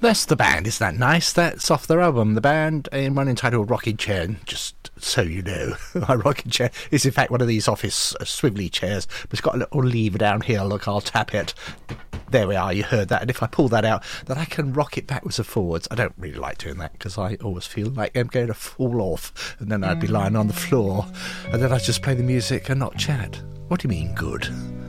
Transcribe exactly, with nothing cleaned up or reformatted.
That's The Band. Isn't that nice? That's off their album, The Band, in one entitled Rocking Chair. And just so you know, my rocking chair is in fact one of these office uh, swivelly chairs, but it's got a little lever down here. Look, I'll tap it. There we are, you heard that. And if I pull that out, then I can rock it backwards and forwards. I don't really like doing that because I always feel like I'm going to fall off, and then I'd be lying on the floor, and then I'd just play the music and not chat. What do you mean, good?